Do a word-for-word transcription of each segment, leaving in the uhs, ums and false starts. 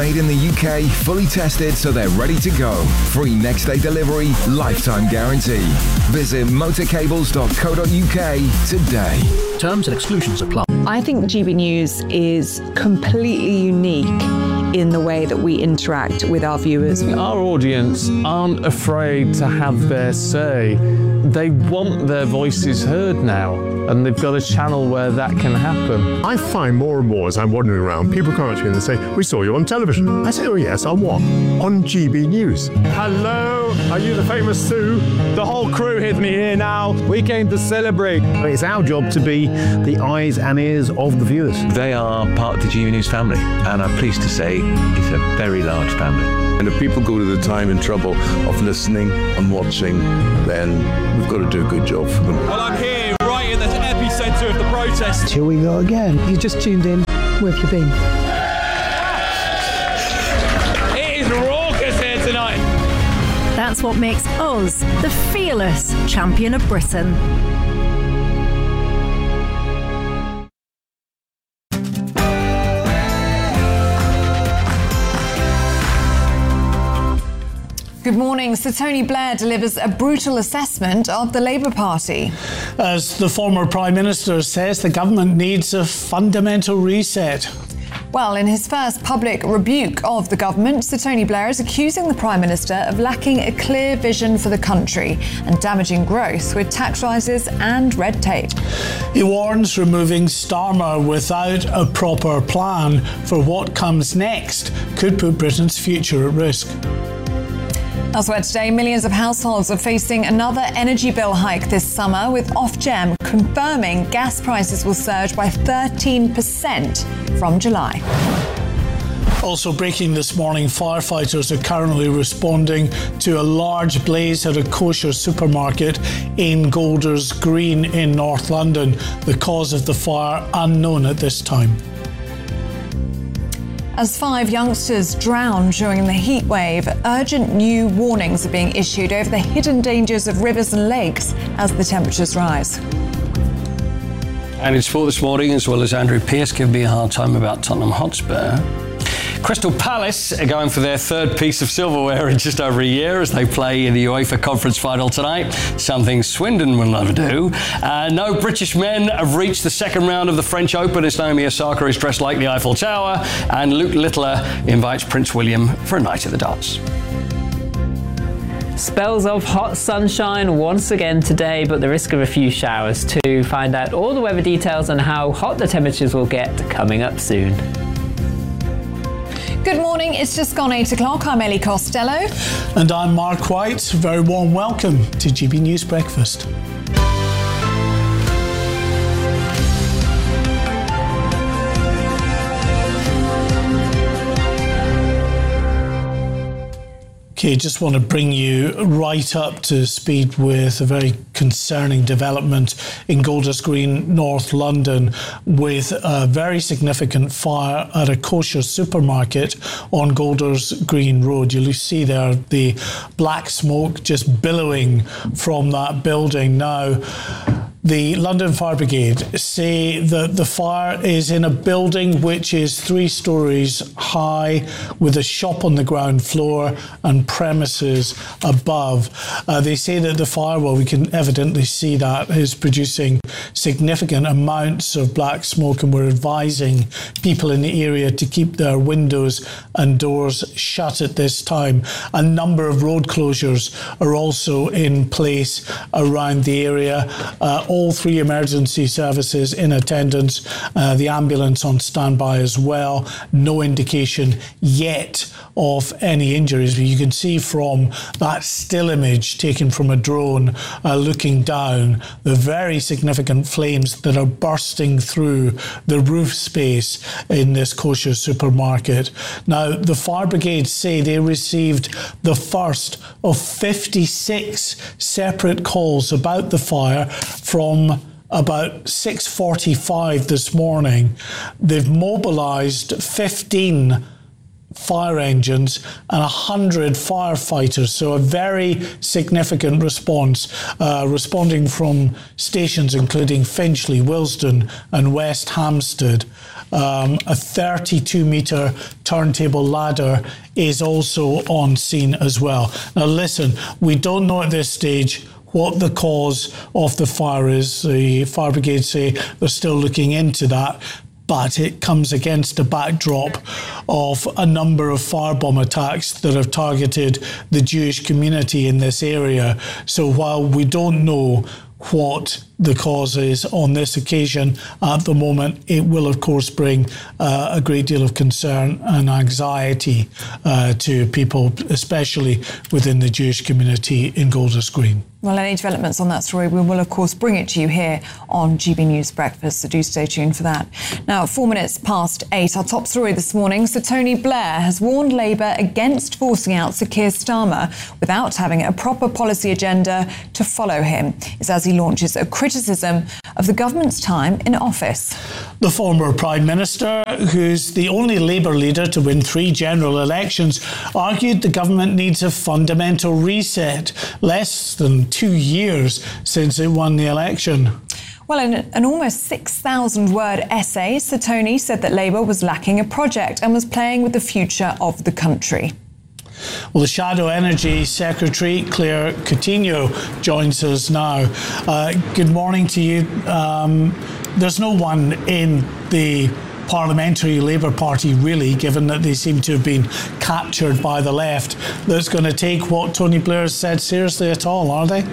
made in the U K, fully tested so they're ready to go. Free next day delivery, lifetime guarantee. Visit motorcables dot co dot U K today. Terms and exclusions apply. I think G B News is completely unique in the way that we interact with our viewers. Our audience aren't afraid to have their say. They want their voices heard now, and they've got a channel where that can happen. I find more and more as I'm wandering around, people come up to me and they say, "We saw you on television." I say, "Oh yes, on what?" "On G B News." Hello, are you the famous Sue? The whole crew with me here now. We came to celebrate. It's our job to be the eyes and ears of the viewers. They are part of the G B News family, and I'm pleased to say it's a very large family. And if people go to the time and trouble of listening and watching, then we've got to do a good job for them. Well, I'm here right in the epicentre of the protest. Here we go again. You just tuned in. Where have you been? It is raucous here tonight. That's what makes us the fearless champion of Britain. Good morning. Sir Tony Blair delivers a brutal assessment of the Labour Party. As the former Prime Minister says, the government needs a fundamental reset. Well, in his first public rebuke of the government, Sir Tony Blair is accusing the Prime Minister of lacking a clear vision for the country and damaging growth with tax rises and red tape. He warns removing Starmer without a proper plan for what comes next could put Britain's future at risk. Elsewhere today, millions of households are facing another energy bill hike this summer, with Ofgem confirming gas prices will surge by thirteen percent from July. Also breaking this morning, firefighters are currently responding to a large blaze at a kosher supermarket in Golders Green in North London. The cause of the fire unknown at this time. As five youngsters drown during the heat wave, urgent new warnings are being issued over the hidden dangers of rivers and lakes as the temperatures rise. And in sport this morning, as well as Andrew Pearce giving me a hard time about Tottenham Hotspur, Crystal Palace are going for their third piece of silverware in just over a year as they play in the UEFA Conference Final tonight, something Swindon will never do. Uh, no British men have reached the second round of the French Open as Naomi Osaka is dressed like the Eiffel Tower, and Luke Littler invites Prince William for a night at the dance. Spells of hot sunshine once again today, but the risk of a few showers too. Find out all the weather details and how hot the temperatures will get coming up soon. Good morning, it's just gone eight o'clock. I'm Ellie Costello. And I'm Mark White. Very warm welcome to G B News Breakfast. Okay, just want to bring you right up to speed with a very concerning development in Golders Green, North London, with a very significant fire at a kosher supermarket on Golders Green Road. You'll see there the black smoke just billowing from that building now. The London Fire Brigade say that the fire is in a building which is three stories high with a shop on the ground floor and premises above. Uh, they say that the fire, well, we can evidently see that, is producing significant amounts of black smoke, and we're advising people in the area to keep their windows and doors shut at this time. A number of road closures are also in place around the area. Uh, all three emergency services in attendance, uh, the ambulance on standby as well. No indication yet of any injuries. But you can see from that still image taken from a drone uh, looking down the very significant flames that are bursting through the roof space in this kosher supermarket. Now, the fire brigade say they received the first of fifty-six separate calls about the fire from about six forty-five this morning. They've mobilised fifteen fire engines and one hundred firefighters, so a very significant response, uh, responding from stations including Finchley, Willesden and West Hampstead. Um, a thirty-two metre turntable ladder is also on scene as well. Now listen, we don't know at this stage what the cause of the fire is. The fire brigade say they're still looking into that, but it comes against a backdrop of a number of firebomb attacks that have targeted the Jewish community in this area. So while we don't know what the cause is on this occasion at the moment, it will of course bring uh, a great deal of concern and anxiety uh, to people, especially within the Jewish community in Golders Green. Well, any developments on that story, we will, of course, bring it to you here on G B News Breakfast, so do stay tuned for that. Now, four minutes past eight, our top story this morning. Sir Tony Blair has warned Labour against forcing out Sir Keir Starmer without having a proper policy agenda to follow him. It's as he launches a criticism of the government's time in office. The former Prime Minister, who's the only Labour leader to win three general elections, argued the government needs a fundamental reset, less than two years since it won the election. Well, in an almost six thousand word essay, Sir Tony said that Labour was lacking a project and was playing with the future of the country. Well, the Shadow Energy Secretary, Claire Coutinho, joins us now. Uh, good morning to you. Um, there's no one in the Parliamentary Labour Party, really, given that they seem to have been captured by the left, that's going to take what Tony Blair has said seriously at all, are they?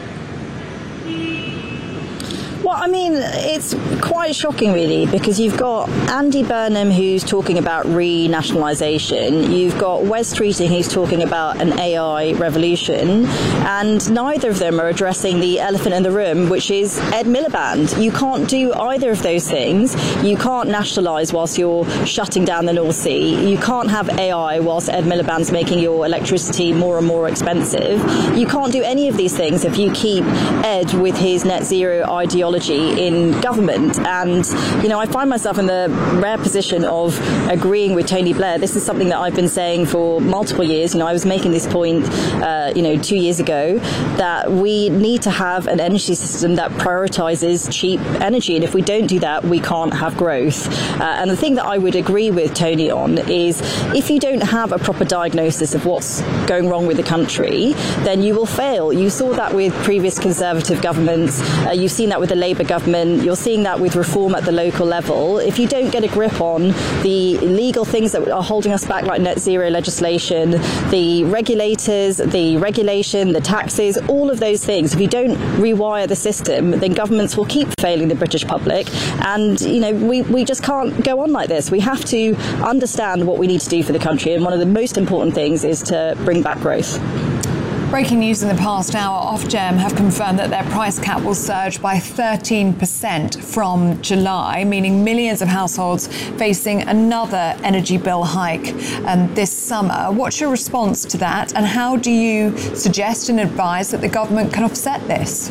Well, I mean, it's quite shocking, really, because you've got Andy Burnham, who's talking about renationalisation. You've got Wes Streeting, who's talking about an A I revolution. And neither of them are addressing the elephant in the room, which is Ed Miliband. You can't do either of those things. You can't nationalise whilst you're shutting down the North Sea. You can't have A I whilst Ed Miliband's making your electricity more and more expensive. You can't do any of these things if you keep Ed with his net zero ideology in government. And, you know, I find myself in the rare position of agreeing with Tony Blair. This is something that I've been saying for multiple years. You know, I was making this point, uh, you know, two years ago, that we need to have an energy system that prioritises cheap energy. And if we don't do that, we can't have growth. Uh, and the thing that I would agree with Tony on is if you don't have a proper diagnosis of what's going wrong with the country, then you will fail. You saw that with previous Conservative governments. Uh, you've seen that with the Labour government. You're seeing that with reform at the local level. If you don't get a grip on the legal things that are holding us back, like net zero legislation, the regulators, the regulation, the taxes, all of those things, if you don't rewire the system, then governments will keep failing the British public. And, you know, we, we just can't go on like this. We have to understand what we need to do for the country. And one of the most important things is to bring back growth. Breaking news in the past hour, Ofgem have confirmed that their price cap will surge by thirteen percent from July, meaning millions of households facing another energy bill hike um, this summer. What's your response to that, and how do you suggest and advise that the government can offset this?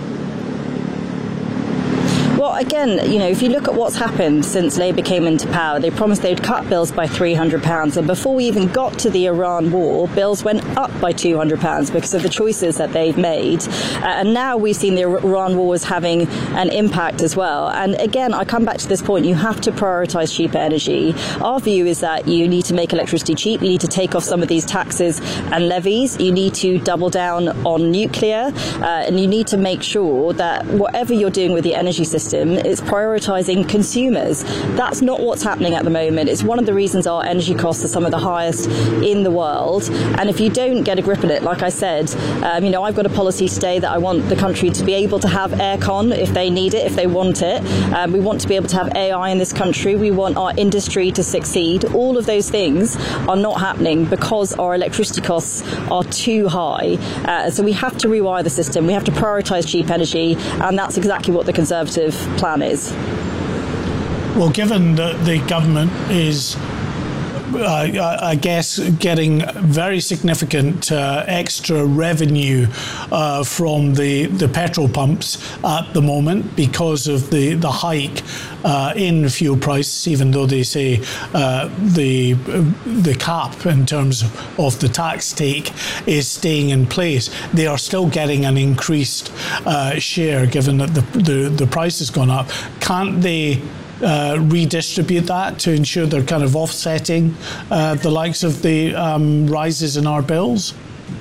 Well, again, you know, if you look at what's happened since Labour came into power, they promised they'd cut bills by three hundred pounds. And before we even got to the Iran war, bills went up by two hundred pounds because of the choices that they've made. Uh, and now we've seen the Iran war is having an impact as well. And again, I come back to this point, you have to prioritise cheaper energy. Our view is that you need to make electricity cheap. You need to take off some of these taxes and levies. You need to double down on nuclear. Uh, and you need to make sure that whatever you're doing with the energy system, it's prioritising consumers. That's not what's happening at the moment. It's one of the reasons our energy costs are some of the highest in the world. And if you don't get a grip on it, like I said, um, you know, I've got a policy today that I want the country to be able to have aircon if they need it, if they want it. Um, we want to be able to have A I in this country. We want our industry to succeed. All of those things are not happening because our electricity costs are too high. Uh, so we have to rewire the system. We have to prioritise cheap energy, and that's exactly what the Conservative plan is. Well, given that the government is uh, I guess, getting very significant uh, extra revenue uh, from the, the petrol pumps at the moment because of the, the hike uh, in fuel prices, even though they say uh, the, the cap in terms of the tax take is staying in place. They are still getting an increased uh, share given that the, the, the price has gone up. Can't they Uh, redistribute that to ensure they're kind of offsetting uh, the likes of the um, rises in our bills?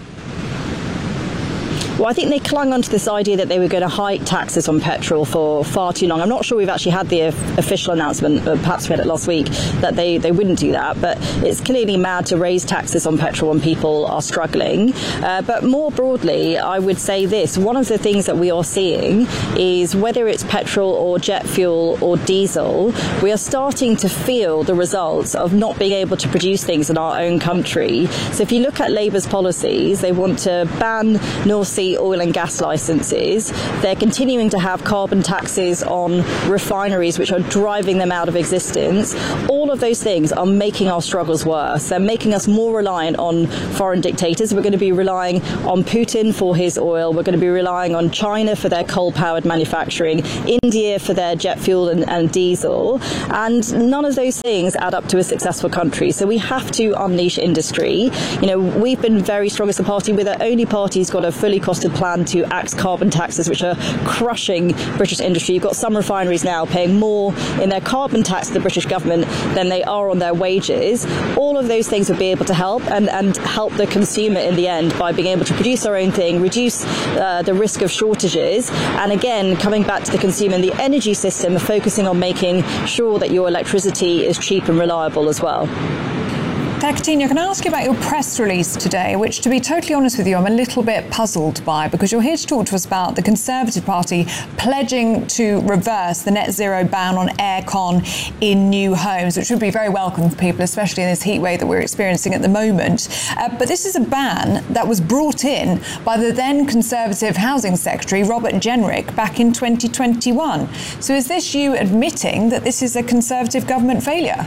Well, I think they clung onto this idea that they were going to hike taxes on petrol for far too long. I'm not sure we've actually had the official announcement, but perhaps we had it last week, that they, they wouldn't do that. But it's clearly mad to raise taxes on petrol when people are struggling. Uh, but more broadly, I would say this. One of the things that we are seeing is whether it's petrol or jet fuel or diesel, we are starting to feel the results of not being able to produce things in our own country. So if you look at Labour's policies, they want to ban North Sea oil and gas licenses. They're continuing to have carbon taxes on refineries, which are driving them out of existence. All of those things are making our struggles worse. They're making us more reliant on foreign dictators. We're going to be relying on Putin for his oil. We're going to be relying on China for their coal-powered manufacturing, India for their jet fuel and, and diesel. And none of those things add up to a successful country. So we have to unleash industry. You know, we've been very strong as a party. We're the only party who's got a fully costed plan to axe carbon taxes, which are crushing British industry. You've got some refineries now paying more in their carbon tax to the British government than they are on their wages. All of those things would be able to help and, and help the consumer in the end by being able to produce our own thing, reduce uh, the risk of shortages, and again, coming back to the consumer and the energy system, focusing on making sure that your electricity is cheap and reliable as well. Coutinho, can I ask you about your press release today, which, to be totally honest with you, I'm a little bit puzzled by, because you're here to talk to us about the Conservative Party pledging to reverse the net zero ban on aircon in new homes, which would be very welcome for people, especially in this heat wave that we're experiencing at the moment. Uh, but this is a ban that was brought in by the then Conservative Housing Secretary, Robert Jenrick, back in twenty twenty-one. So is this you admitting that this is a Conservative government failure?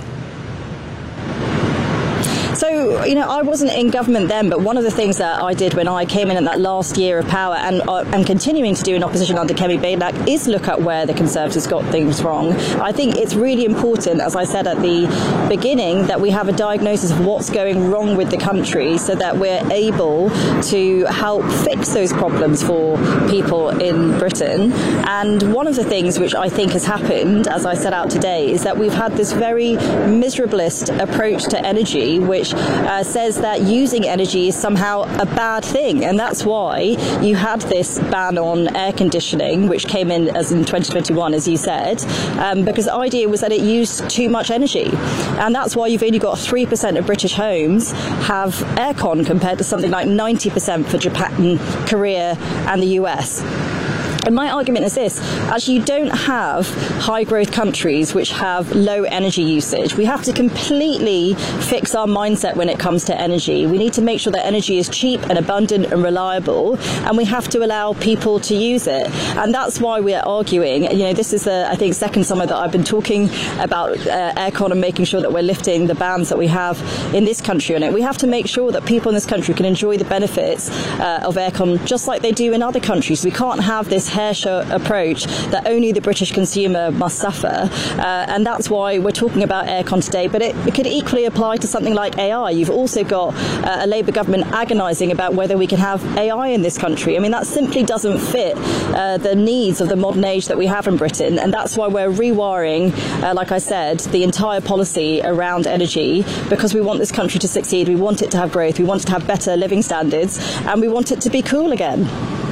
So, you know, I wasn't in government then, but one of the things that I did when I came in in that last year of power, and uh, I'm continuing to do in opposition under Kemi Badenoch, is look at where the Conservatives got things wrong. I think it's really important, as I said at the beginning, that we have a diagnosis of what's going wrong with the country so that we're able to help fix those problems for people in Britain. And one of the things which I think has happened, as I set out today, is that we've had this very miserablist approach to energy, which Uh, says that using energy is somehow a bad thing, and that's why you had this ban on air conditioning, which came in as in twenty twenty-one, as you said, um, because the idea was that it used too much energy, and that's why you've only got three percent of British homes have aircon compared to something like ninety percent for Japan, Korea and the U S. And my argument is this: actually, you don't have high growth countries which have low energy usage. We have to completely fix our mindset when it comes to energy. We need to make sure that energy is cheap and abundant and reliable, and we have to allow people to use it. And that's why we're arguing. You know, this is the, I think, second summer that I've been talking about uh, aircon and making sure that we're lifting the bans that we have in this country on it. We have to make sure that people in this country can enjoy the benefits uh, of aircon just like they do in other countries. We can't have this hair-shot approach that only the British consumer must suffer, uh, and that's why we're talking about aircon today. But it, it could equally apply to something like A I. You've also got uh, a Labour government agonising about whether we can have A I in this country. I mean, that simply doesn't fit uh, the needs of the modern age that we have in Britain, and that's why we're rewiring, uh, like I said, the entire policy around energy, because we want this country to succeed. We want it to have growth. We want it to have better living standards, and we want it to be cool again.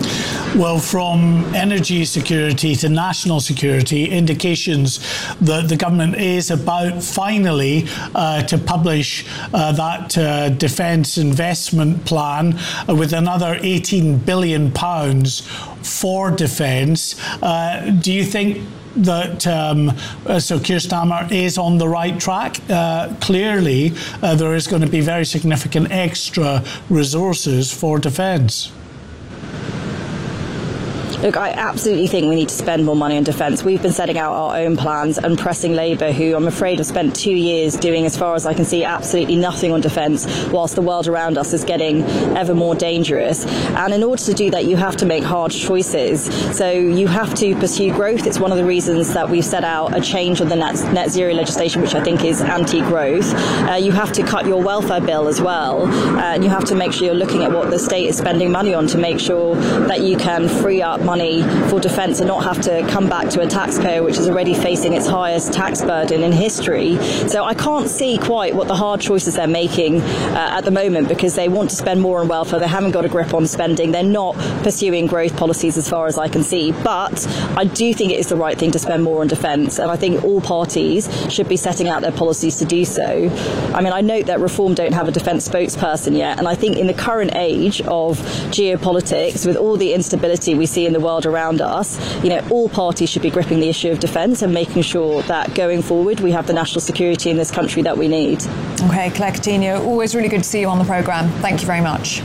Well, from energy security to national security, indications that the government is about finally uh, to publish uh, that uh, defence investment plan uh, with another eighteen billion pounds for defence. Uh, do you think that um, uh, so Keir Starmer is on the right track? Uh, clearly, uh, there is going to be very significant extra resources for defence. Look, I absolutely think we need to spend more money on defence. We've been setting out our own plans and pressing Labour, who I'm afraid have spent two years doing, as far as I can see, absolutely nothing on defence, whilst the world around us is getting ever more dangerous. And in order to do that, you have to make hard choices. So you have to pursue growth. It's one of the reasons that we've set out a change on the net, net zero legislation, which I think is anti-growth. Uh, you have to cut your welfare bill as well. Uh, and you have to make sure you're looking at what the state is spending money on to make sure that you can free up money for defence and not have to come back to a taxpayer which is already facing its highest tax burden in history. So I can't see quite what the hard choices they're making uh, at the moment, because they want to spend more on welfare. They haven't got a grip on spending. They're not pursuing growth policies as far as I can see. But I do think it is the right thing to spend more on defence, and I think all parties should be setting out their policies to do so. I mean, I note that Reform don't have a defence spokesperson yet, and I think in the current age of geopolitics, with all the instability we see in the world around us, you know, all parties should be gripping the issue of defence and making sure that going forward we have the national security in this country that we need. Okay, Claire Coutinho, always really good to see you on the programme. Thank you very much.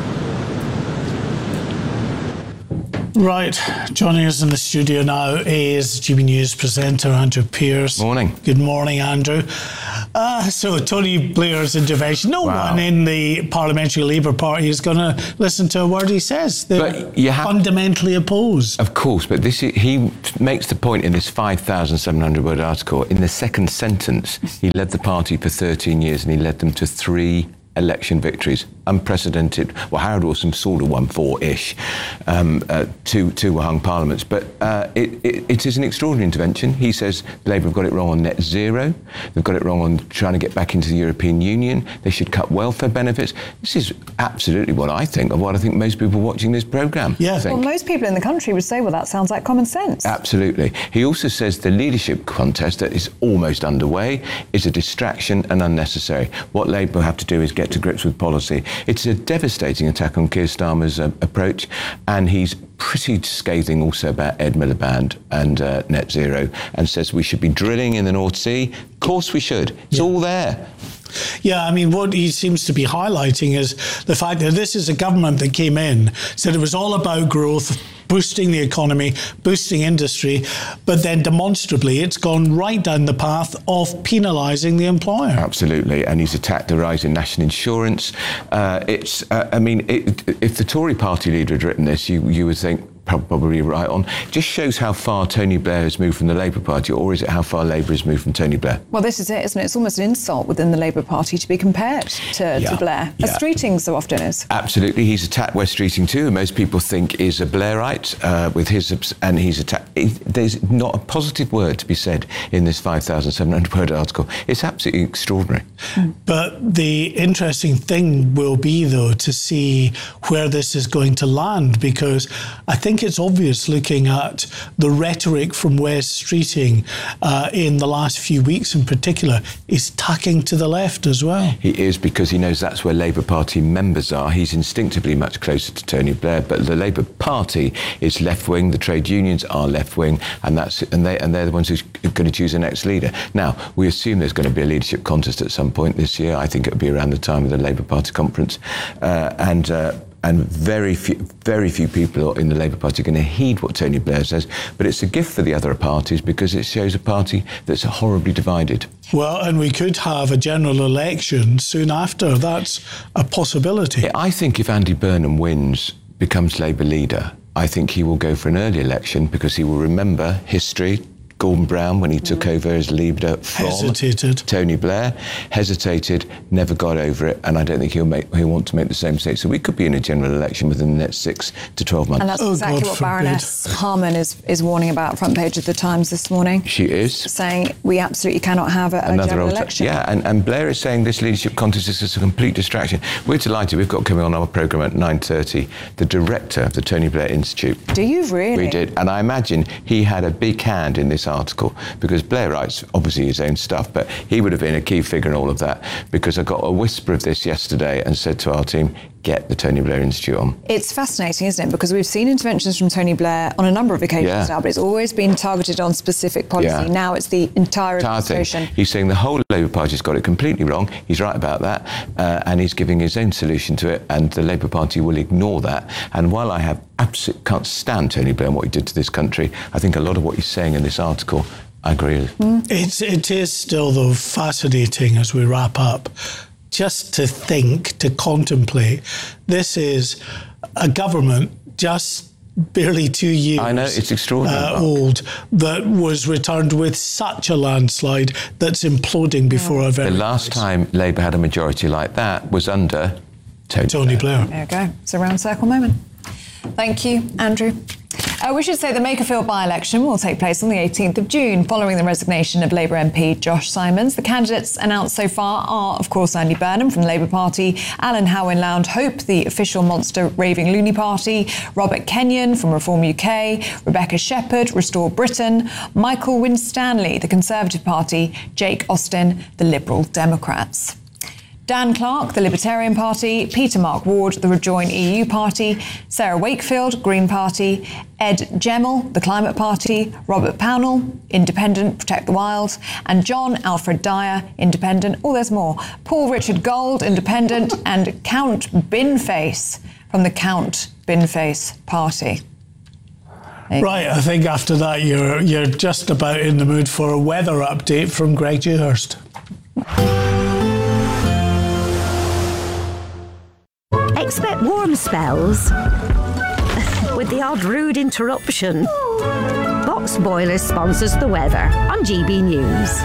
Right, joining us in the studio now is G B News presenter Andrew Pearce. Morning. Good morning, Andrew. Uh, so Tony Blair's intervention. No wow. one in the Parliamentary Labour Party is going to listen to a word he says. They're you have, fundamentally opposed. Of course, but this is, he makes the point in this five thousand seven hundred word article. In the second sentence, he led the party for thirteen years and he led them to three election victories, unprecedented. Well, Harold Wilson sort of won four-ish. Um, uh, two, two were hung parliaments. But uh, it, it, it is an extraordinary intervention. He says Labour have got it wrong on net zero. They've got it wrong on trying to get back into the European Union. They should cut welfare benefits. This is absolutely what I think, of what I think most people watching this programme yeah. think. Well, most people in the country would say, well, that sounds like common sense. Absolutely. He also says the leadership contest that is almost underway is a distraction and unnecessary. What Labour have to do is get to grips with policy. It's a devastating attack on Keir Starmer's uh, approach, and he's pretty scathing also about Ed Miliband and uh, net zero, and says we should be drilling in the North Sea. Of course we should. It's yeah. all there. Yeah, I mean, what he seems to be highlighting is the fact that this is a government that came in, said it was all about growth, boosting the economy, boosting industry, but then demonstrably it's gone right down the path of penalising the employer. Absolutely, and he's attacked the rise in national insurance. Uh, it's, uh, I mean, it, if the Tory party leader had written this, you, you would think, probably right on. It just shows how far Tony Blair has moved from the Labour Party, or is it how far Labour has moved from Tony Blair? Well, this is it, isn't it? It's almost an insult within the Labour Party to be compared to, yeah. to Blair, yeah. as Streeting so often is. Absolutely. He's attacked Wes Streeting too, and most people think is a Blairite uh, with his, and he's attacked. It, there's not a positive word to be said in this five thousand seven hundred word article. It's absolutely extraordinary. Mm. But the interesting thing will be, though, to see where this is going to land, because I think it's obvious looking at the rhetoric from Wes Streeting uh, in the last few weeks in particular, is tacking to the left as well. He is, because he knows that's where Labour Party members are. He's instinctively much closer to Tony Blair, but the Labour Party is left-wing, the trade unions are left-wing, and that's and they and they're the ones who's going to choose the next leader. Now, we assume there's going to be a leadership contest at some point this year. I think it'll be around the time of the Labour Party conference, uh, and uh, And very few, very few people in the Labour Party are going to heed what Tony Blair says. But it's a gift for the other parties, because it shows a party that's horribly divided. Well, and we could have a general election soon after. That's a possibility. I think if Andy Burnham wins, becomes Labour leader, I think he will go for an early election, because he will remember history. Gordon Brown, when he took mm. over as leader from hesitated. Tony Blair, hesitated, never got over it, and I don't think he'll make he'll want to make the same mistake. So we could be in a general election within the next six to twelve months. And that's oh, exactly God what forbid. Baroness Harman is, is warning about, front page of the Times this morning. She is. Saying we absolutely cannot have a, a Another general alter- election. Yeah, and, and Blair is saying this leadership contest is just a complete distraction. We're delighted. We've got coming on our programme at nine thirty the director of the Tony Blair Institute. Do you really? We did, and I imagine he had a big hand in this article, because Blair writes obviously his own stuff, but he would have been a key figure in all of that, because I got a whisper of this yesterday and said to our team, get the Tony Blair Institute on. It's fascinating, isn't it? Because we've seen interventions from Tony Blair on a number of occasions Yeah. now, but it's always been targeted on specific policy. Yeah. Now it's the entire Entire thing. administration. He's saying the whole Labour Party's got it completely wrong. He's right about that, uh, and he's giving his own solution to it, and the Labour Party will ignore that. And while I have absolutely can't stand Tony Blair and what he did to this country, I think a lot of what he's saying in this article, I agree with. It's, it is still, though, fascinating as we wrap up, just to think, to contemplate. This is a government just barely two years I know, it's extraordinary. uh, old that was returned with such a landslide that's imploding before our very The last time Labour had a majority like that was under Tony, Tony Blair. There we go. It's a round circle moment. Thank you, Andrew. Uh, we should say the Makerfield by-election will take place on the eighteenth of June, following the resignation of Labour M P Josh Simons. The candidates announced so far are, of course, Andy Burnham from the Labour Party, Alan Howen-Lound Hope, the official monster raving loony party, Robert Kenyon from Reform U K, Rebecca Shepherd, Restore Britain, Michael Winstanley, the Conservative Party, Jake Austin, the Liberal Democrats. Dan Clark, the Libertarian Party, Peter Mark Ward, the Rejoin E U Party, Sarah Wakefield, Green Party, Ed Gemmell, the Climate Party, Robert Pownall, Independent, Protect the Wild, and John Alfred Dyer, Independent. Oh, there's more. Paul Richard Gold, Independent, and Count Binface from the Count Binface Party. Right, I think after that you're you're just about in the mood for a weather update from Greg Dewhurst. Expect warm spells with the odd rude interruption. Box Boilers sponsors the weather on G B News.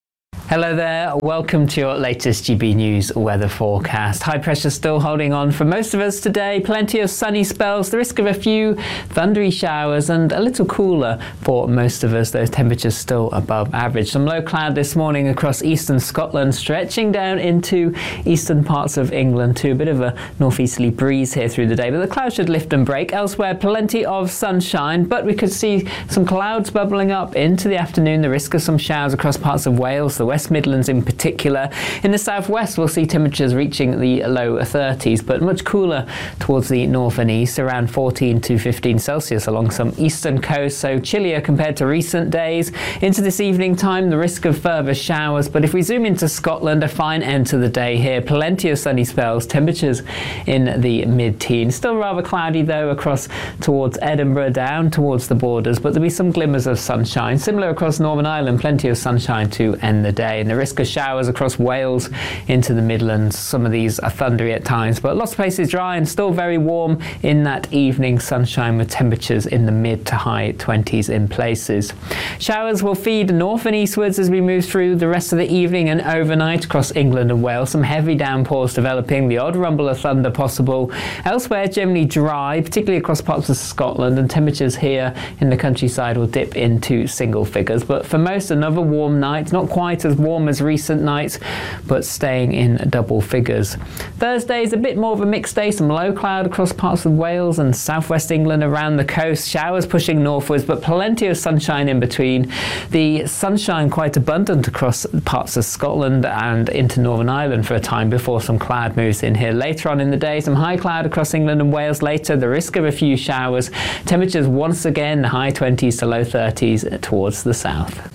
Hello there, welcome to your latest G B News weather forecast. High pressure still holding on for most of us today. Plenty of sunny spells, the risk of a few thundery showers, and a little cooler for most of us. Those temperatures still above average. Some low cloud this morning across eastern Scotland, stretching down into eastern parts of England too. A bit of a northeasterly breeze here through the day, but the clouds should lift and break. Elsewhere, plenty of sunshine, but we could see some clouds bubbling up into the afternoon. The risk of some showers across parts of Wales, the West Midlands in particular. In the southwest, we'll see temperatures reaching the low thirties, but much cooler towards the north and east, around fourteen to fifteen Celsius along some eastern coast, so chillier compared to recent days. Into this evening time, the risk of further showers, but if we zoom into Scotland, a fine end to the day here. Plenty of sunny spells, temperatures in the mid-teens. Still rather cloudy though across towards Edinburgh, down towards the borders, but there'll be some glimmers of sunshine. Similar across Northern Ireland, plenty of sunshine to end the day. And the risk of showers across Wales into the Midlands. Some of these are thundery at times, but lots of places dry and still very warm in that evening sunshine, with temperatures in the mid to high twenties in places. Showers will feed north and eastwards as we move through the rest of the evening and overnight across England and Wales. Some heavy downpours developing, the odd rumble of thunder possible. Elsewhere, generally dry, particularly across parts of Scotland, and temperatures here in the countryside will dip into single figures. But for most, another warm night, not quite as warm as recent nights, but staying in double figures. Thursday is a bit more of a mixed day. Some low cloud across parts of Wales and southwest England around the coast. Showers pushing northwards, but plenty of sunshine in between. The sunshine quite abundant across parts of Scotland and into Northern Ireland for a time before some cloud moves in here. Later on in the day, some high cloud across England and Wales later. The risk of a few showers. Temperatures once again high twenties to low thirties towards the south.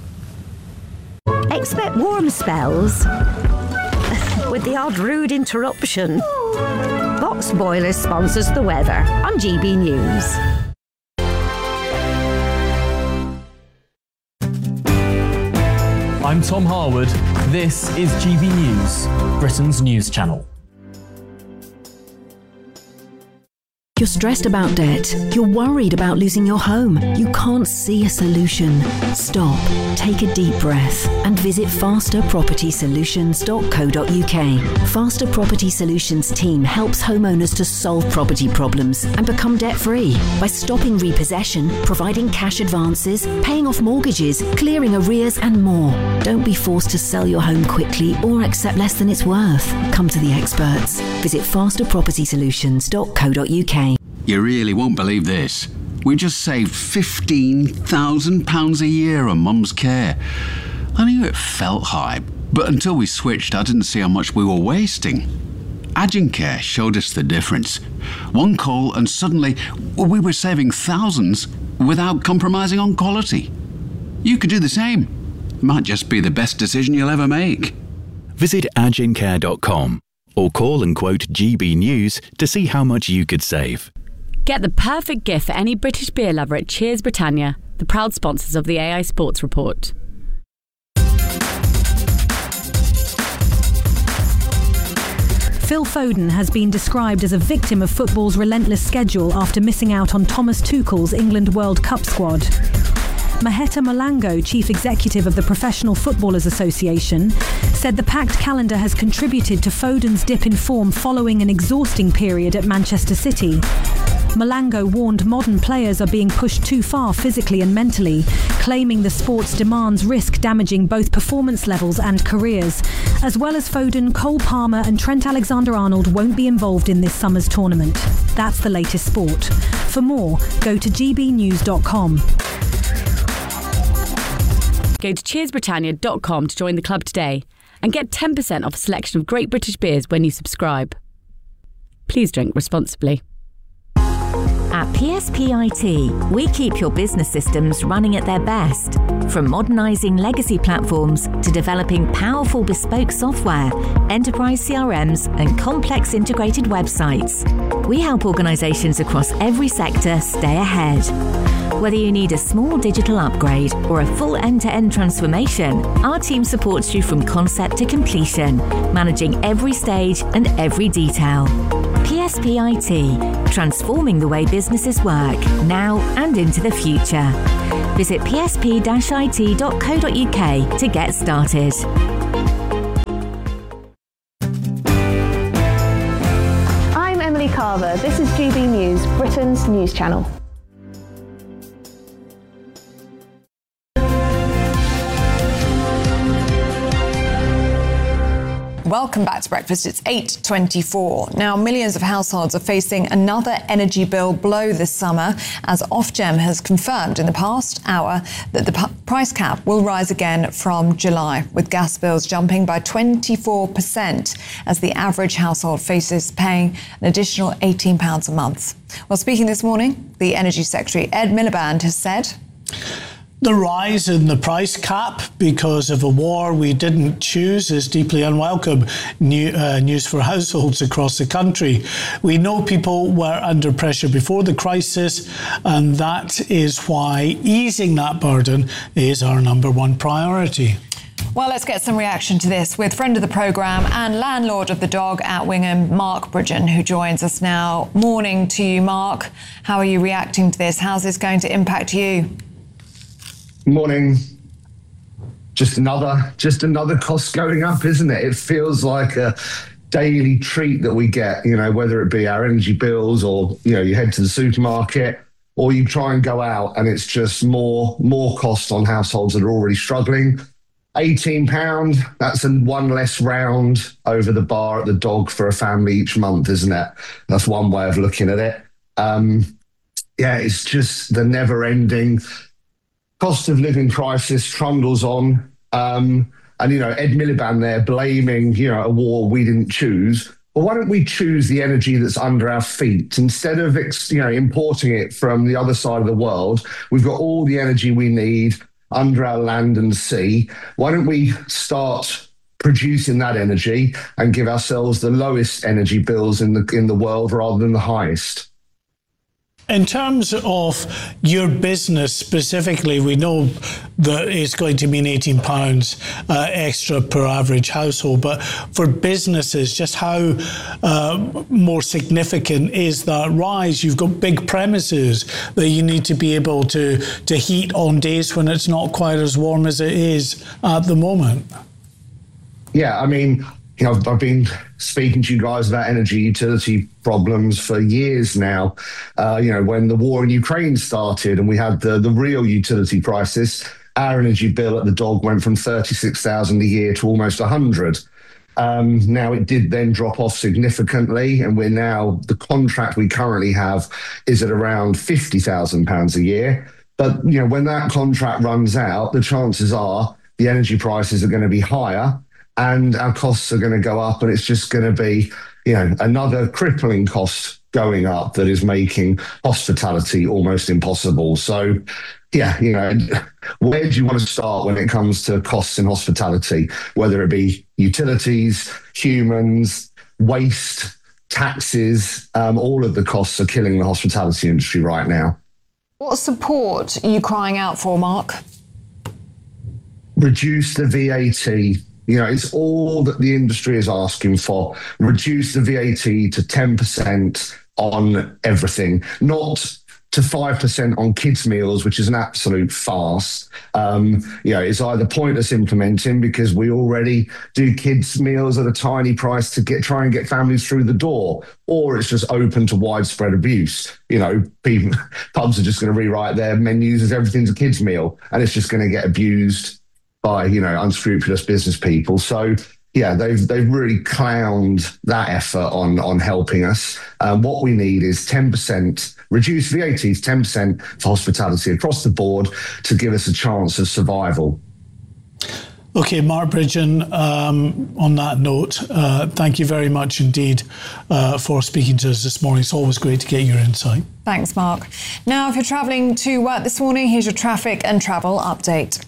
Expect warm spells with the odd rude interruption. Box Boilers sponsors the weather on G B News. I'm Tom Harwood. This is G B News, Britain's news channel. You're stressed about debt. You're worried about losing your home. You can't see a solution. Stop, take a deep breath, and visit faster property solutions dot co dot U K. Faster Property Solutions team helps homeowners to solve property problems and become debt-free by stopping repossession, providing cash advances, paying off mortgages, clearing arrears, and more. Don't be forced to sell your home quickly or accept less than it's worth. Come to the experts. Visit faster property solutions dot co dot U K. You really won't believe this. We just saved fifteen thousand pounds a year on Mum's care. I knew it felt high, but until we switched, I didn't see how much we were wasting. Agincare showed us the difference. One call and suddenly we were saving thousands without compromising on quality. You could do the same. Might just be the best decision you'll ever make. Visit agincare dot com or call and quote G B News to see how much you could save. Get the perfect gift for any British beer lover at Cheers Britannia, the proud sponsors of the A I Sports Report. Phil Foden has been described as a victim of football's relentless schedule after missing out on Thomas Tuchel's England World Cup squad. Maheta Molango, chief executive of the Professional Footballers Association, said the packed calendar has contributed to Foden's dip in form following an exhausting period at Manchester City. Molango warned modern players are being pushed too far physically and mentally, claiming the sport's demands risk damaging both performance levels and careers. As well as Foden, Cole Palmer and Trent Alexander-Arnold won't be involved in this summer's tournament. That's the latest sport. For more, go to g b news dot com. Go to cheers britannia dot com to join the club today and get ten percent off a selection of great British beers when you subscribe. Please drink responsibly. At P S P I T, we keep your business systems running at their best. From modernising legacy platforms to developing powerful bespoke software, enterprise C R Ms and complex integrated websites, we help organisations across every sector stay ahead. Whether you need a small digital upgrade or a full end-to-end transformation, our team supports you from concept to completion, managing every stage and every detail. P S P I T, transforming the way businesses work, now and into the future. Visit p s p dash i t dot co dot u k to get started. I'm Emily Carver. This is G B News, Britain's news channel. Welcome back to Breakfast. It's eight twenty-four. Now, millions of households are facing another energy bill blow this summer, as Ofgem has confirmed in the past hour that the p- price cap will rise again from July, with gas bills jumping by twenty-four percent as the average household faces paying an additional eighteen pounds a month. Well, speaking this morning, the Energy Secretary Ed Miliband has said, the rise in the price cap because of a war we didn't choose is deeply unwelcome new, uh, news for households across the country. We know people were under pressure before the crisis, and that is why easing that burden is our number one priority. Well, let's get some reaction to this with friend of the programme and landlord of the dog at Wingham, Mark Bridgen, who joins us now. Morning to you, Mark. How are you reacting to this? How's this going to impact you? Morning. Just another, just another cost going up, isn't it? It feels like a daily treat that we get, you know, whether it be our energy bills or, you know, you head to the supermarket or you try and go out and it's just more, more cost on households that are already struggling. eighteen pounds, that's a one less round over the bar at the dog for a family each month, isn't it? That's one way of looking at it. Um, yeah, it's just the never ending cost of living crisis trundles on. Um, and, you know, Ed Miliband there blaming, you know, a war we didn't choose. Well, why don't we choose the energy that's under our feet? Instead of, you know, importing it from the other side of the world, we've got all the energy we need under our land and sea. Why don't we start producing that energy and give ourselves the lowest energy bills in the in the world rather than the highest? In terms of your business specifically, we know that it's going to mean eighteen pounds uh, extra per average household, but for businesses, just how uh, more significant is that rise? You've got big premises that you need to be able to, to heat on days when it's not quite as warm as it is at the moment. Yeah, I mean, you know, I've, I've been speaking to you guys about energy utility problems for years now. Uh, you know, when the war in Ukraine started and we had the, the real utility crisis, our energy bill at the dog went from thirty-six thousand a year to almost one hundred. Um, now, it did then drop off significantly, and we're now, the contract we currently have is at around fifty thousand pounds a year. But, you know, when that contract runs out, the chances are the energy prices are going to be higher and our costs are going to go up, and it's just going to be you know, another crippling cost going up that is making hospitality almost impossible. So, yeah, you know, where do you want to start when it comes to costs in hospitality, whether it be utilities, humans, waste, taxes, um, all of the costs are killing the hospitality industry right now. What support are you crying out for, Mark? Reduce the V A T. You know, it's all that the industry is asking for. Reduce the V A T to ten percent on everything, not to five percent on kids' meals, which is an absolute farce. Um, you know, it's either pointless implementing because we already do kids' meals at a tiny price to get try and get families through the door, or it's just open to widespread abuse. You know, people, pubs are just going to rewrite their menus as everything's a kids' meal, and it's just going to get abused by, you know, unscrupulous business people. So, yeah, they've they've really clowned that effort on on helping us. Um, what we need is ten percent, reduce V A T to ten percent for hospitality across the board to give us a chance of survival. Okay, Mark Bridgen, um, on that note, uh, thank you very much indeed uh, for speaking to us this morning. It's always great to get your insight. Thanks, Mark. Now, if you're travelling to work this morning, here's your traffic and travel update.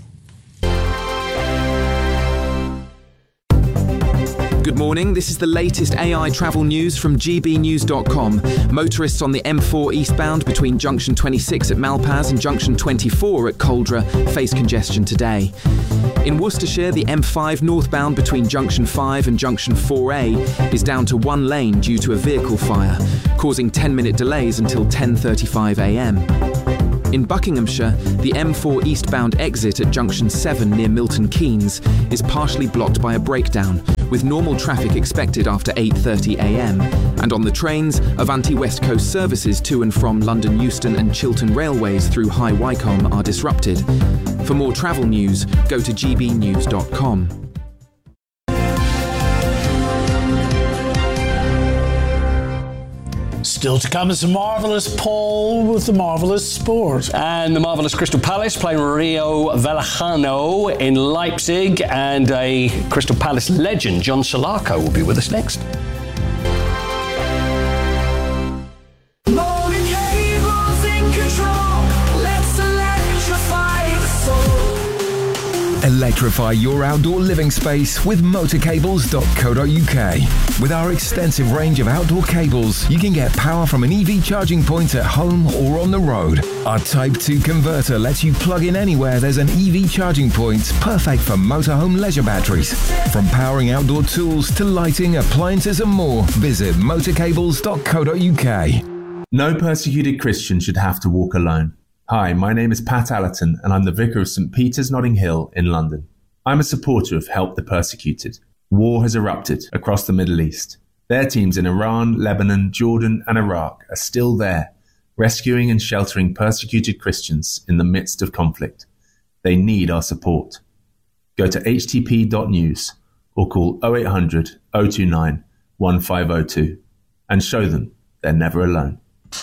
Good morning, this is the latest A I travel news from G B news dot com. Motorists on the M four eastbound between junction twenty-six at Malpas and junction twenty-four at Coldra face congestion today. In Worcestershire, the M five northbound between junction five and junction four A is down to one lane due to a vehicle fire, causing ten minute delays until ten thirty-five a m. In Buckinghamshire, the M four eastbound exit at junction seven near Milton Keynes is partially blocked by a breakdown, with normal traffic expected after eight thirty a m. And on the trains, Avanti West Coast services to and from London Euston and Chiltern Railways through High Wycombe are disrupted. For more travel news, go to G B news dot com. Still to come is the marvellous Paul with the marvellous sport. And the marvellous Crystal Palace playing Rio Vallecano in Leipzig, and a Crystal Palace legend, John Salako, will be with us next. Electrify your outdoor living space with motor cables dot co dot U K. With our extensive range of outdoor cables, you can get power from an E V charging point at home or on the road. Our Type two converter lets you plug in anywhere there's an E V charging point, perfect for motorhome leisure batteries. From powering outdoor tools to lighting, appliances and more, visit motor cables dot co dot U K. No persecuted Christian should have to walk alone. Hi, my name is Pat Allerton and I'm the Vicar of St Peter's Notting Hill in London. I'm a supporter of Help the Persecuted. War has erupted across the Middle East. Their teams in Iran, Lebanon, Jordan and Iraq are still there, rescuing and sheltering persecuted Christians in the midst of conflict. They need our support. Go to h t p dot news or call oh eight hundred, oh two nine, one five oh two and show them they're never alone.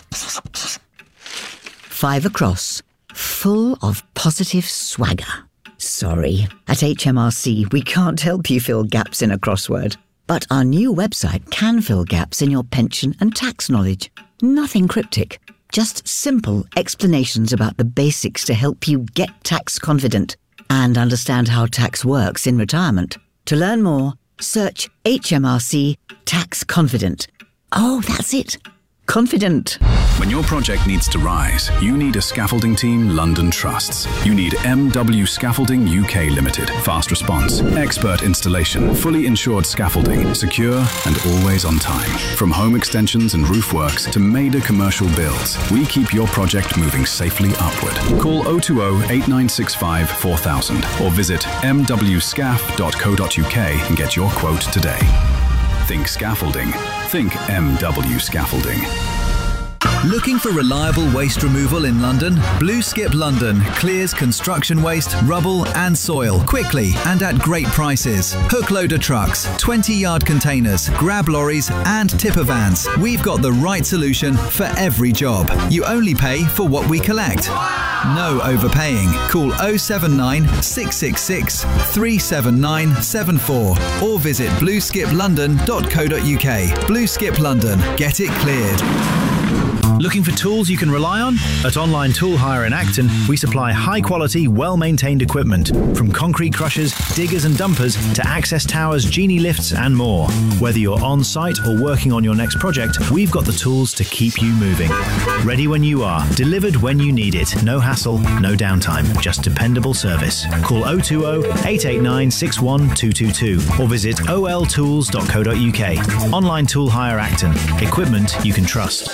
Five across, full of positive swagger. Sorry, at H M R C we can't help you fill gaps in a crossword, but our new website can fill gaps in your pension and tax knowledge. Nothing cryptic, just simple explanations about the basics to help you get tax confident and understand how tax works in retirement. To learn more, search H M R C Tax Confident. Oh, that's it. Confident. When your project needs to rise, you need a scaffolding team London trusts. You need M W Scaffolding U K Limited. Fast response, expert installation, fully insured scaffolding, secure and always on time. From home extensions and roof works to major commercial builds, we keep your project moving safely upward. Call oh two oh, eight nine six five, four thousand or visit m w scaff dot co dot u k and get your quote today. Think scaffolding. Think M W Scaffolding. Looking for reliable waste removal in London? Blue Skip London clears construction waste, rubble and soil quickly and at great prices. Hook loader trucks, twenty yard containers, grab lorries and tipper vans. We've got the right solution for every job. You only pay for what we collect. No overpaying. Call oh seven nine, six six six, three seven nine seven four or visit blue skip london dot co dot uk. Blue Skip London. Get it cleared. Looking for tools you can rely on? At Online Tool Hire in Acton, we supply high-quality, well-maintained equipment, from concrete crushers, diggers and dumpers to access towers, genie lifts and more. Whether you're on-site or working on your next project, we've got the tools to keep you moving. Ready when you are, delivered when you need it. No hassle, no downtime, just dependable service. Call oh two oh, eight eight nine, six one two two two or visit o l tools dot co dot uk. Online Tool Hire Acton. Equipment you can trust.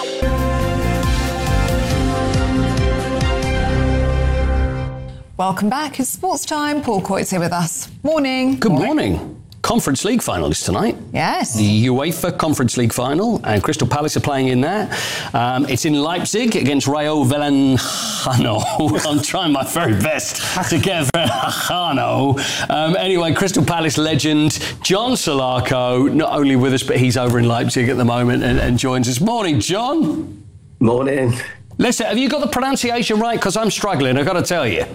Welcome back. It's sports time. Paul Coyte's here with us. Morning. Good morning. morning. Conference League final is tonight. Yes. The UEFA Conference League final, and Crystal Palace are playing in that. Um, it's in Leipzig against Rayo Vallecano. I'm trying my very best to get Vallecano. Um, anyway, Crystal Palace legend John Solarco, not only with us, but he's over in Leipzig at the moment and, and joins us. Morning, John. Morning. Listen, have you got the pronunciation right? Because I'm struggling, I've got to tell you.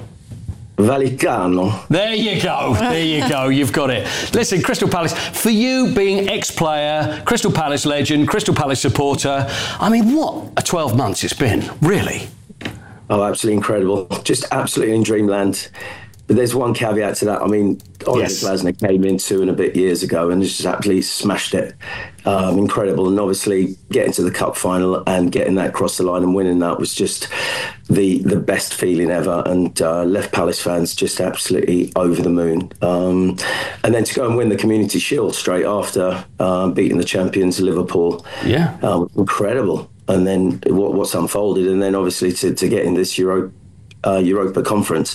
Vallecano. There you go. There you go. You've got it. Listen, Crystal Palace, for you being ex-player, Crystal Palace legend, Crystal Palace supporter, I mean, what a twelve months it's been, really. Oh, absolutely incredible. Just absolutely in dreamland. But there's one caveat to that. I mean, Oliver yes. Glasner came in two and a bit years ago and just absolutely smashed it. Um, incredible. And obviously getting to the cup final and getting that across the line and winning that was just the the best feeling ever. And uh, left Palace fans just absolutely over the moon. Um, and then to go and win the Community Shield straight after um, beating the champions Liverpool. Yeah. Um, incredible. And then what, what's unfolded. And then obviously to, to get in this Euro, uh, Europa Conference.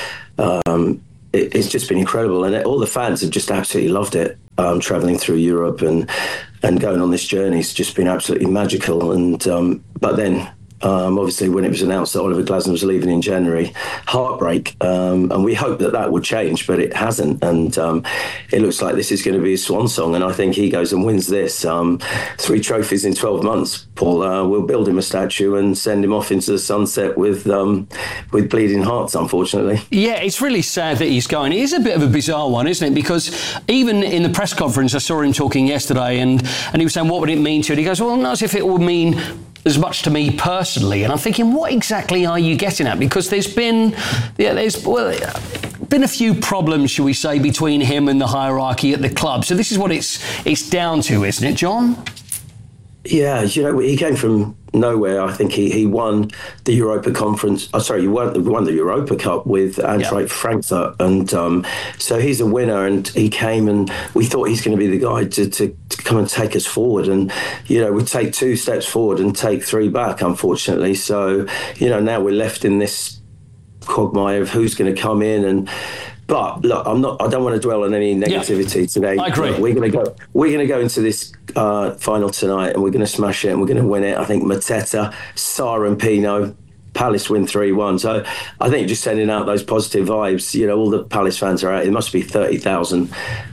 Um, it, it's just been incredible, and it, all the fans have just absolutely loved it. Um, traveling through Europe and and going on this journey, it's just been absolutely magical. And um, but then. Um, obviously, when it was announced that Oliver Glasner was leaving in January, heartbreak. Um, and we hope that that would change, but it hasn't. And um, it looks like this is going to be his swan song. And I think he goes and wins this. Um, three trophies in twelve months, Paul. Uh, we'll build him a statue and send him off into the sunset with um, with bleeding hearts, unfortunately. Yeah, it's really sad that he's going. It is a bit of a bizarre one, isn't it? Because even in the press conference, I saw him talking yesterday, and, and he was saying, what would it mean to it? He goes, well, not as if it would mean as much to me personally. And I'm thinking, what exactly are you getting at? Because there's been, yeah, there's well, been a few problems, shall we say, between him and the hierarchy at the club. So this is what it's it's down to, isn't it, John? Yeah, you know, he came from nowhere. I think he, he won the Europa Conference. Oh, sorry, he won, won the Europa Cup with Eintracht yeah. Frankfurt. And um, so he's a winner, and he came and we thought he's going to be the guy to, to, to come and take us forward. And, you know, we take two steps forward and take three back, unfortunately. So, you know, now we're left in this quagmire of who's going to come in. And But look, I'm not. I don't want to dwell on any negativity yeah, today. I agree. Look, we're going to go. We're going to go into this uh, final tonight, and we're going to smash it, and we're going to win it. I think Mateta, Sarr, and Pino. Palace win three one. So I think just sending out those positive vibes. You know, all the Palace fans are out. It must be thirty thousand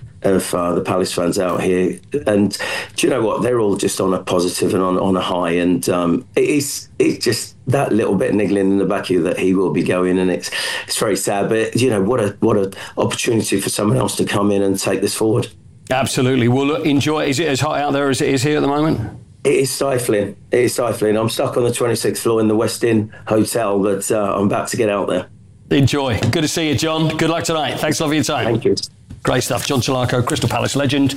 of uh, the Palace fans out here, and do you know what? They're all just on a positive and on, on a high, and um, it is it's just that little bit niggling in the back of you that he will be going, and it's it's very sad. But you know what a what a opportunity for someone else to come in and take this forward. Absolutely. Well, look, enjoy. Is it as hot out there as it is here at the moment? It is stifling. It is stifling. I'm stuck on the twenty-sixth floor in the West Inn Hotel, but uh, I'm about to get out there. Enjoy. Good to see you, John. Good luck tonight. Thanks a lot for your time. Thank you. Great stuff. John Solarco, Crystal Palace legend.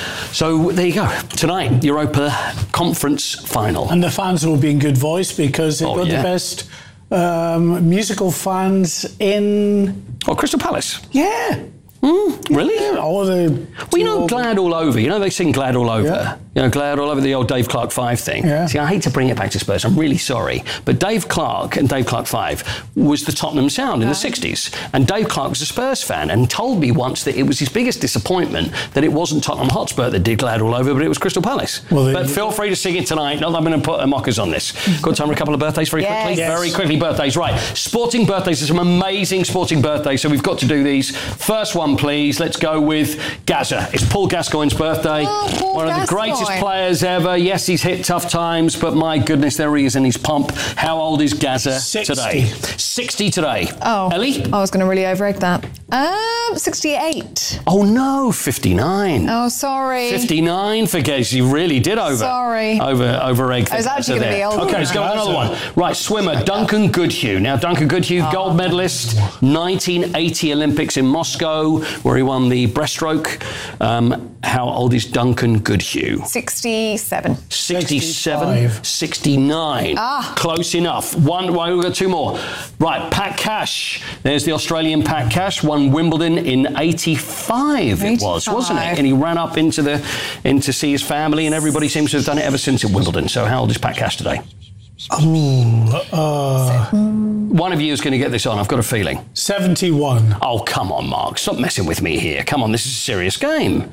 So there you go. Tonight, Europa Conference final. And the fans will be in good voice because they've oh, got yeah. the best um, musical fans in... Oh, Crystal Palace? Yeah. Mm, really? Yeah, all the well, you know, Glad All Over. You know, they sing Glad All Over. Yeah. You know, Glad All Over, the old Dave Clark Five thing. Yeah. See, I hate to bring it back to Spurs. I'm really sorry. But Dave Clark and Dave Clark Five was the Tottenham sound in the sixties. And Dave Clark was a Spurs fan and told me once that it was his biggest disappointment that it wasn't Tottenham Hotspur that did Glad All Over, but it was Crystal Palace. Well, but feel free to sing it tonight. Not that I'm going to put a mockers on this. Got time for a couple of birthdays very Yes. quickly? Yes. Very quickly, birthdays. Right. Sporting birthdays. There's some amazing sporting birthdays, so we've got to do these. First one, please. Let's go with Gaza. It's Paul Gascoigne's birthday. Oh, Paul one of the Gascoigne. greatest players ever. Yes, he's hit tough times, but my goodness, there he is in his pomp. How old is Gaza sixty. today? sixty today. Oh, Ellie? I was going to really overegg that. Um, sixty-eight. Oh no, fifty-nine. Oh, sorry. fifty-nine for Gaza. You really did over. Sorry. Over over egg. I was actually gonna be older Okay, than let's go with that. another one. Right, swimmer Duncan Goodhue. Now, Duncan Goodhue, Oh. gold medalist, nineteen eighty Olympics in Moscow, where he won the breaststroke. Um, how old is Duncan Goodhue? sixty-seven. sixty-seven, sixty-nine. Ah. Close enough. One, well, we've got two more. Right, Pat Cash. There's the Australian Pat Cash, won Wimbledon in eighty-five it was, wasn't it? And he ran up into the in to see his family, and everybody seems to have done it ever since at Wimbledon. So how old is Pat Cash today? Oh, uh, One of you is going to get this on, I've got a feeling. seventy-one. Oh, come on, Mark. Stop messing with me here. Come on, this is a serious game.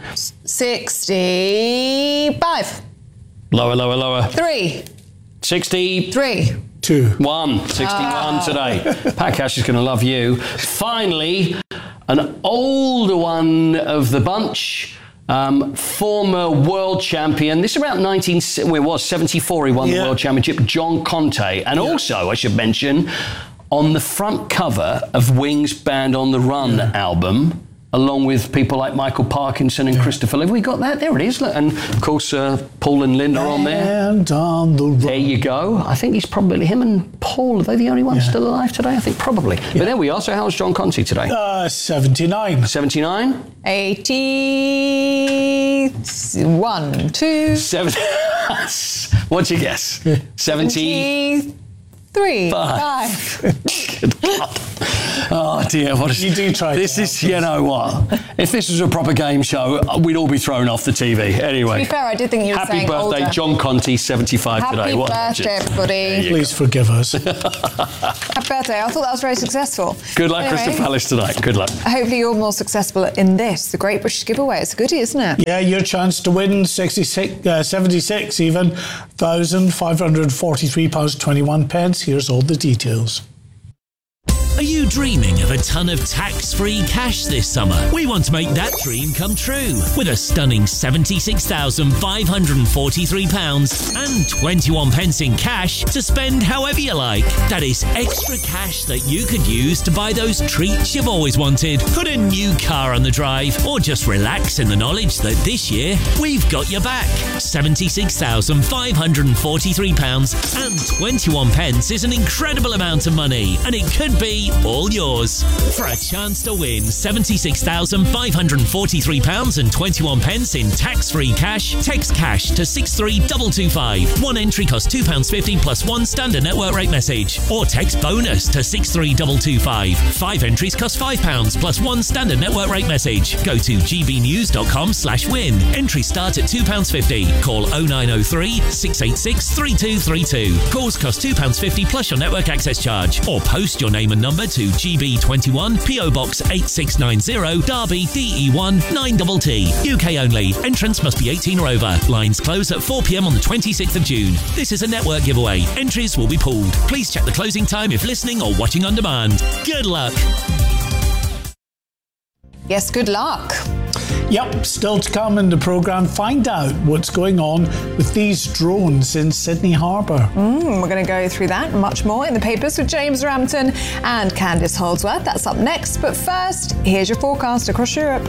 sixty-five. Lower, lower, lower. Three. sixty. Three. Two. One. sixty-one Oh. today. Pat Cash is going to love you. Finally, an older one of the bunch. Um, former world champion. This is about nineteen. Well, it was seventy-four. He won Yeah. the world championship. John Conte, and also I should mention, on the front cover of Wings' Band on the Run album, along with people like Michael Parkinson and Christopher Lee. Have we got that? There it is. Look. And of course, uh, Paul and Linda on there. And on the run. There you go. I think he's probably him and Paul. Are they the only ones still alive today? I think probably. But there we are. So how's John Conte today? Uh, seventy-nine. seventy-nine. eighty-one. Two. Seven. What'd you guess? seventy. Three. Five. Five. Good God. Oh dear, what is You do try This to is, you know what? If this was a proper game show, we'd all be thrown off the T V. To Anyway. be fair, I did think you were Happy saying birthday, older. John Conte, seventy-five Happy today. What a birthday, legend. everybody. Please forgive us. Happy birthday. I thought that was very successful. Good luck, Anyway, Crystal Palace tonight. Good luck. Hopefully you're more successful in this, the Great British Giveaway. It's a goodie, isn't it? Yeah, your chance to win sixty-six, uh, seventy-six even, one thousand five hundred forty-three pounds twenty-one pence. Here's all the details. Are you dreaming of a ton of tax-free cash this summer? We want to make that dream come true with a stunning seventy-six thousand five hundred forty-three pounds and twenty-one pence in cash to spend however you like. That is extra cash that you could use to buy those treats you've always wanted, put a new car on the drive, or just relax in the knowledge that this year we've got your back. seventy-six thousand five hundred forty-three pounds and twenty-one pence is an incredible amount of money, and it could be all yours. For a chance to win seventy-six thousand five hundred forty-three pounds and twenty-one pence in tax-free cash, text cash to six three two two five. One entry costs two pounds fifty plus one standard network rate message. Or text bonus to six three two two five. Five entries cost five pounds plus one standard network rate message. Go to gbnews.com slash win. Entries start at two pounds fifty. Call oh nine oh three, six eight six, three two three two. Calls cost two pounds fifty plus your network access charge. Or post your name and number to G B twenty-one, P O Box eight six nine zero, Derby, D E one nine T T. U K only. Entrance must be eighteen or over. Lines close at four p.m. on the twenty-sixth of June. This is a network giveaway. Entries will be pooled. Please check the closing time if listening or watching on demand. Good luck. Yes, good luck. Yep, still to come in the programme. Find out what's going on with these drones in Sydney Harbour. Mm, we're going to go through that and much more in the papers with James Rampton and Candice Holdsworth. That's up next. But first, here's your forecast across Europe.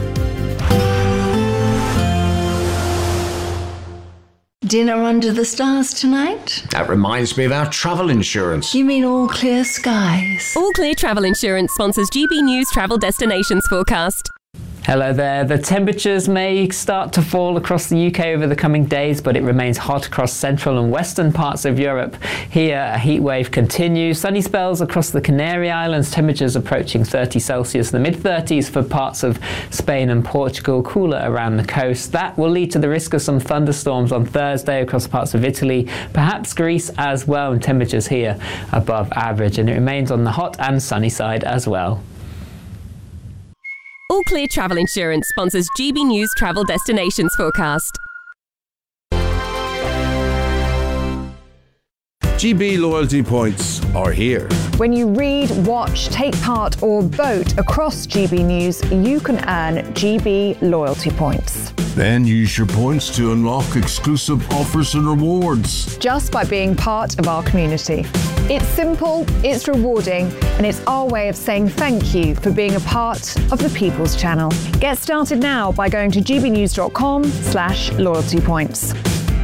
Dinner under the stars tonight? That reminds me of our travel insurance. You mean all clear skies? All Clear Travel Insurance sponsors G B News Travel Destinations Forecast. Hello there. The temperatures may start to fall across the U K over the coming days, but it remains hot across central and western parts of Europe. Here, a heat wave continues. Sunny spells across the Canary Islands, temperatures approaching thirty Celsius, the mid thirties for parts of Spain and Portugal, cooler around the coast. That will lead to the risk of some thunderstorms on Thursday across parts of Italy, perhaps Greece as well, and temperatures here above average, and it remains on the hot and sunny side as well. All Clear Travel Insurance sponsors G B News Travel Destinations Forecast. G B loyalty points are here. When you read, watch, take part or vote across G B News, you can earn G B loyalty points. Then use your points to unlock exclusive offers and rewards. Just by being part of our community. It's simple, it's rewarding, and it's our way of saying thank you for being a part of the People's Channel. Get started now by going to gbnews.com slash loyalty points.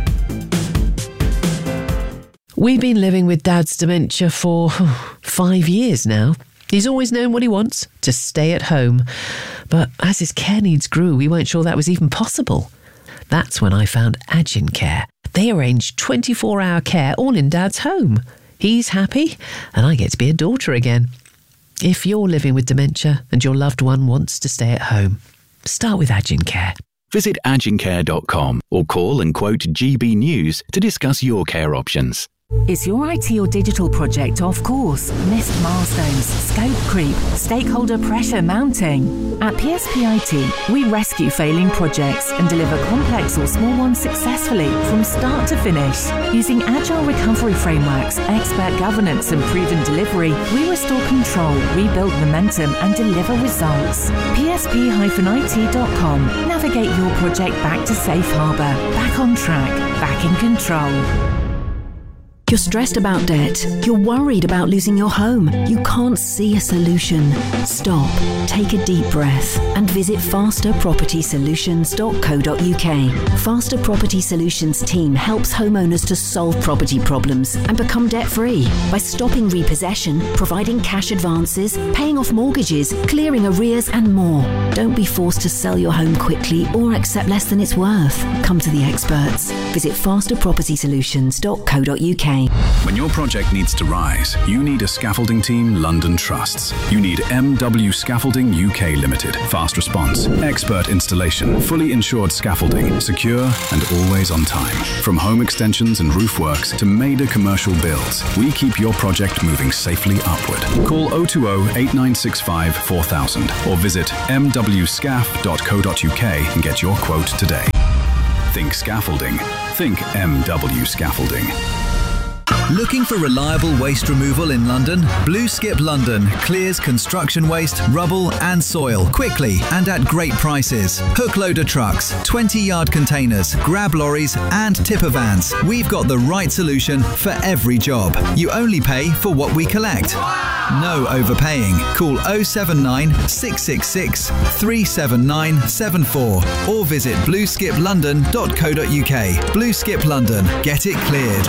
We've been living with Dad's dementia for five years now. He's always known what he wants, to stay at home. But as his care needs grew, we weren't sure that was even possible. That's when I found Agin Care. They arrange twenty-four hour care all in Dad's home. He's happy, and I get to be a daughter again. If you're living with dementia and your loved one wants to stay at home, start with Agin Care. Visit agin care dot com or call and quote G B News to discuss your care options. Is your I T or digital project off course? Missed milestones, scope creep, stakeholder pressure mounting? At P S P I T, we rescue failing projects and deliver complex or small ones successfully from start to finish. Using agile recovery frameworks, expert governance and proven delivery, we restore control, rebuild momentum and deliver results. P S P I T dot com. Navigate your project back to safe harbour, back on track, back in control. You're stressed about debt. You're worried about losing your home. You can't see a solution. Stop, take a deep breath and visit faster property solutions dot co dot uk. Faster Property Solutions team helps homeowners to solve property problems and become debt-free by stopping repossession, providing cash advances, paying off mortgages, clearing arrears and more. Don't be forced to sell your home quickly or accept less than it's worth. Come to the experts. Visit faster property solutions dot co dot uk. When your project needs to rise, you need a scaffolding team London trusts. You need M W Scaffolding U K Limited. Fast response, expert installation, fully insured scaffolding, secure and always on time. From home extensions and roof works to major commercial builds, we keep your project moving safely upward. Call oh two oh, eight nine six five, four thousand or visit m w scaf dot co dot uk and get your quote today. Think scaffolding. Think M W Scaffolding. Looking for reliable waste removal in London? Blue Skip London clears construction waste, rubble and soil quickly and at great prices. Hook loader trucks, twenty yard containers, grab lorries and tipper vans. We've got the right solution for every job. You only pay for what we collect. No overpaying. Call oh seven nine, six six six, three seven nine seven four or visit blue skip london dot co dot uk. Blue Skip London. Get it cleared.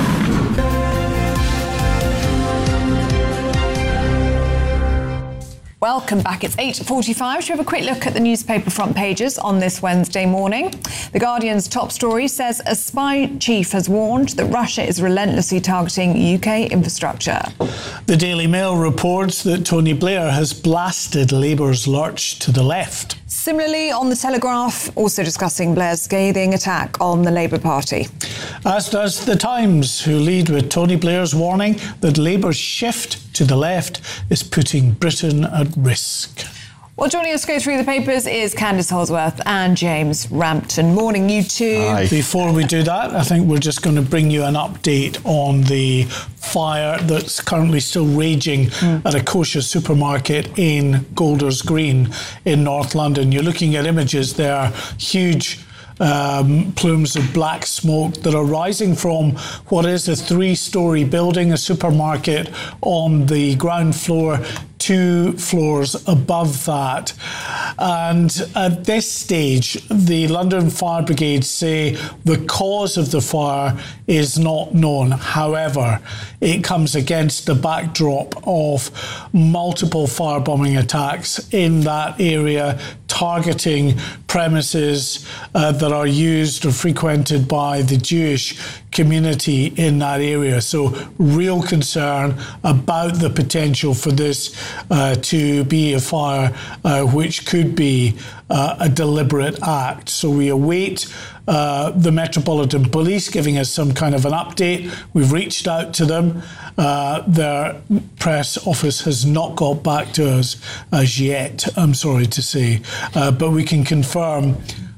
Welcome back. It's eight forty-five. Should we have a quick look at the newspaper front pages on this Wednesday morning? The Guardian's top story says a spy chief has warned that Russia is relentlessly targeting U K infrastructure. The Daily Mail reports that Tony Blair has blasted Labour's lurch to the left. Similarly, on The Telegraph, also discussing Blair's scathing attack on the Labour Party. As does The Times, who lead with Tony Blair's warning that Labour's shift to the left is putting Britain at risk. Well, joining us to go through the papers is Candice Holdsworth and James Rampton. Morning, you two. Hi. Before we do that, I think we're just going to bring you an update on the fire that's currently still raging mm. at a kosher supermarket in Golders Green in North London. You're looking at images there, huge Um, plumes of black smoke that are rising from what is a three-storey building, a supermarket on the ground floor, two floors above that. And at this stage, the London Fire Brigade say the cause of the fire is not known. However, it comes against the backdrop of multiple firebombing attacks in that area targeting premises uh, that are used or frequented by the Jewish community in that area. So real concern about the potential for this uh, to be a fire uh, which could be uh, a deliberate act. So we await uh, the Metropolitan Police giving us some kind of an update. We've reached out to them. Uh, their press office has not got back to us as yet, I'm sorry to say. Uh, but we can confirm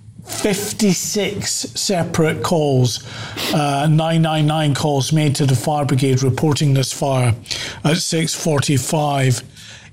fifty-six separate calls, uh, nine nine nine calls made to the fire brigade reporting this fire at six forty-five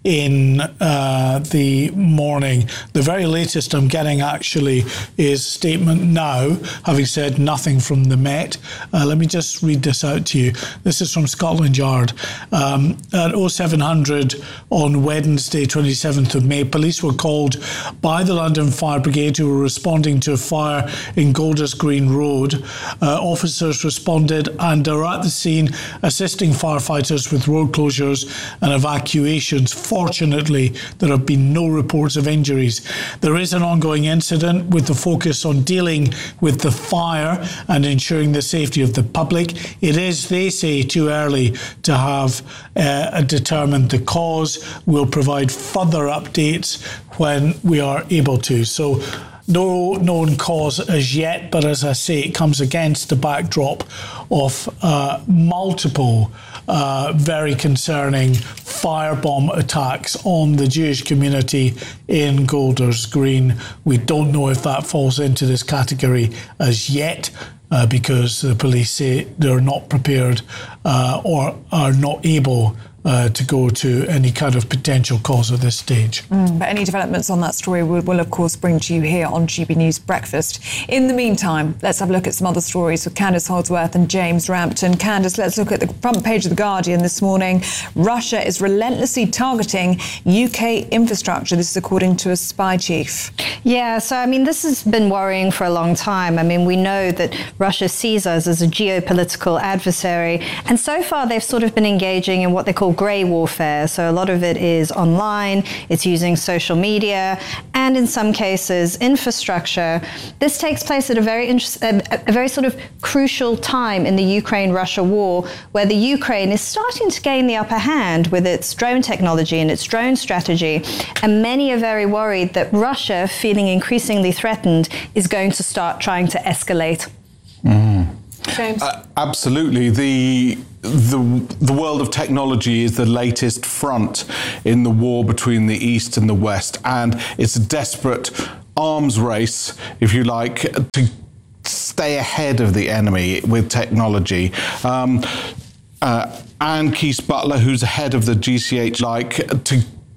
in uh, the morning. The very latest I'm getting actually is statement now, having said nothing from the Met. Uh, let me just read this out to you. This is from Scotland Yard. Um, at oh seven hundred on Wednesday, twenty-seventh of May, police were called by the London Fire Brigade who were responding to a fire in Golders Green Road. Uh, officers responded and are at the scene assisting firefighters with road closures and evacuations. Fortunately, there have been no reports of injuries. There is an ongoing incident with the focus on dealing with the fire and ensuring the safety of the public. It is, they say, too early to have uh, determined the cause. We'll provide further updates when we are able to. So no known cause as yet, but as I say, it comes against the backdrop of uh, multiple uh, very concerning firebomb attacks on the Jewish community in Golders Green. We don't know if that falls into this category as yet, uh, because the police say they're not prepared uh, or are not able Uh, to go to any kind of potential cause at this stage. Mm, but any developments on that story we will, of course, bring to you here on G B News Breakfast. In the meantime, let's have a look at some other stories with Candice Holdsworth and James Rampton. Candice, let's look at the front page of The Guardian this morning. Russia is relentlessly targeting U K infrastructure. This is according to a spy chief. Yeah, so, I mean, this has been worrying for a long time. I mean, we know that Russia sees us as a geopolitical adversary, and so far they've sort of been engaging in what they call grey warfare. So a lot of it is online, it's using social media, and in some cases infrastructure. This takes place at a very inter- a, a very sort of crucial time in the Ukraine-Russia war, where the Ukraine is starting to gain the upper hand with its drone technology and its drone strategy. And many are very worried that Russia, feeling increasingly threatened, is going to start trying to escalate. Mm. James? Uh, absolutely. The, the the world of technology is the latest front in the war between the East and the West, and it's a desperate arms race, if you like, to stay ahead of the enemy with technology. Um, uh, Anne Keith-Butler, who's head of the G C H, like to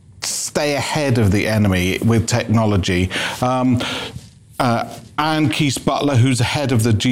stay ahead of the enemy with technology. Um, uh, Anne Keith-Butler, who's head of the G